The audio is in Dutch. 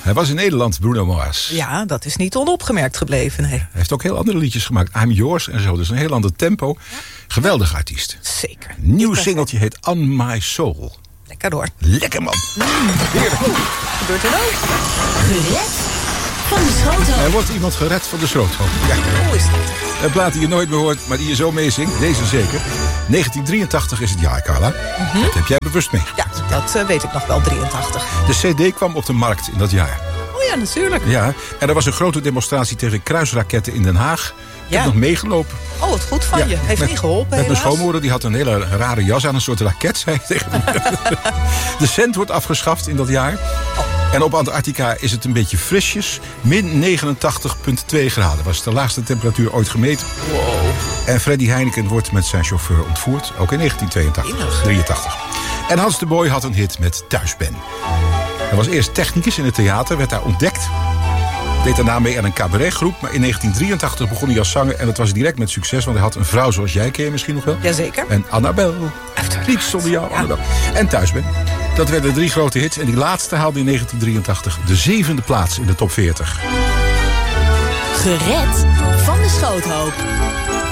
Hij was in Nederland, Bruno Mars. Ja, dat is niet onopgemerkt gebleven, nee. Hij heeft ook heel andere liedjes gemaakt. I'm Yours en zo. Dus een heel ander tempo. Geweldig artiest. Zeker. Nieuw singeltje heet On My Soul. Lekker door. Lekker, man. Heerlijk. Gebeurt er nou? Gered van de schroothoop. Er wordt iemand gered van de schroothoop. Ja. Hoe is dat? Een plaat die je nooit meer hoort, maar die je zo meezingt. Deze zeker. 1983 is het jaar, Carla. Dat heb jij bewust meegemaakt. Ja, dat weet ik nog wel, 83. De CD kwam op de markt in dat jaar. Oh ja, natuurlijk. Ja, en er was een grote demonstratie tegen kruisraketten in Den Haag. Ik heb nog meegelopen. Oh, wat goed van je. Heeft niet geholpen, Met mijn helaas. schoonmoeder, die had een hele rare jas aan. Een soort raket, zei ik tegen me. De cent wordt afgeschaft in dat jaar. En op Antarctica is het een beetje frisjes. Min 89,2 graden. Was de laagste temperatuur ooit gemeten. Wow. En Freddy Heineken wordt met zijn chauffeur ontvoerd. Ook in 1983. En Hans de Boy had een hit met Thuis Ben. Hij was eerst technicus in het theater, werd daar ontdekt. Deed daarna mee aan een cabaretgroep. Maar in 1983 begon hij als zanger. En dat was direct met succes. Want hij had een vrouw zoals jij, ken je misschien nog wel? Jazeker. En Annabel. Niets zonder jou, Annabel. En Thuis Ben. Dat werden 3 grote hits. En die laatste haalde in 1983 de 7e plaats in de top 40. Gered van de schroothoop.